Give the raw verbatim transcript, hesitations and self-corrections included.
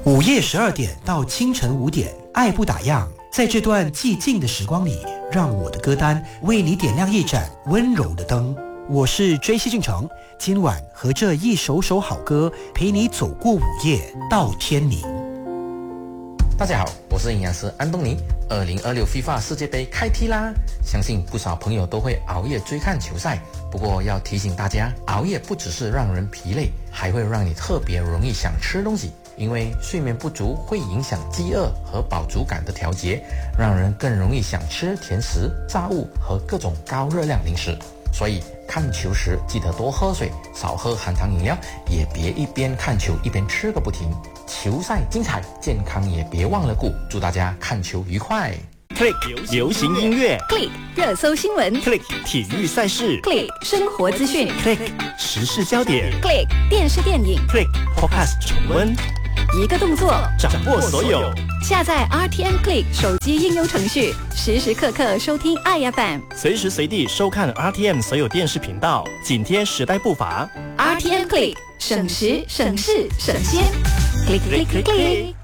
午夜十二点到清晨五点，爱不打烊。在这段寂静的时光里，让我的歌单为你点亮一盏温柔的灯。我是 J C 俊成，今晚和这一首首好歌陪你走过午夜到天明。 大家好，我是营养师安东尼。二零二六 FIFA 世界杯开踢啦！相信不少朋友都会熬夜追看球赛，不过要提醒大家，熬夜不只是让人疲累，还会让你特别容易想吃东西。因为睡眠不足会影响饥饿和饱足感的调节，让人更容易想吃甜食、炸物和各种高热量零食。所以看球时记得多喝水，少喝含糖饮料，也别一边看球一边吃个不停。球赛精彩，健康也别忘了顾。祝大家看球愉快。 Click 流行音乐 ，Click 热搜新闻 ，Click 体育赛事 ，Click 生活资讯 ，Click 时事焦点 ，Click 电视电影 ，Click Podcast 重温。 一个动作掌握所有。 下载 R T M Click 手机应用程序，时时刻刻收听爱 F M， 随时随地收看 R T M 所有电视频道，紧贴时代步伐。 R T M Click 省时省事省心 ，Click Click Click。